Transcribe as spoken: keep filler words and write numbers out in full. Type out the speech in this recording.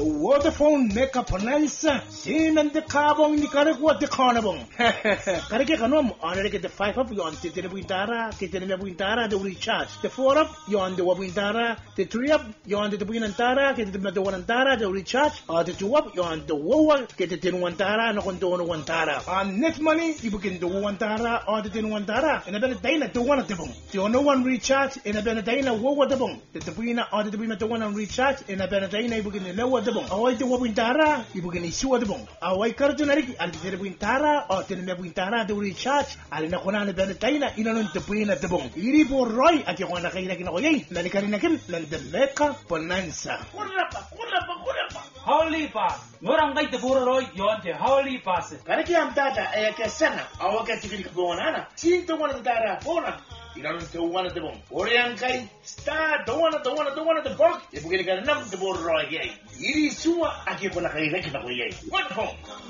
The Vodafone Meka Ponensa, Sim and the Carbon, the Caragua, the Carnabon. Caraganom, honor get the five up, you on the Wintara, get the Wintara, the recharge. The four up, you on the Wintara, the three up, you on the Winantara, get the Wantara, the recharge, or the two up, you on the Wowa, get the Wantara, no Condono Wantara. On net money, you begin the Wantara or the Wantara, and a better day to one of the boom. You no one recharge in a Benedina, Wowa the boom. The Wina or the Wina, the one on recharge in a Benedina, you begin the lower the boom. Away the Wintara, you begin issue the boom. Away Cardinary and the Wintara or the Wintara, the recharge, and the Honana Benedina, in the Wina the boom. Iribo Roy at your one of the Lanikarinakin, and the Mecca Ponensa. Holy pass. Nurang kay Taburo Roy, yon the holy pass. Karaki am data, a Cassana, our category Bonana, seeing to one of the data, Bona. You don't do one of the boom. Orion Kai, star, the one of the one of the one of the book. If we're going to get enough of the border Roy, yay. It is Sua, I keep on a What home?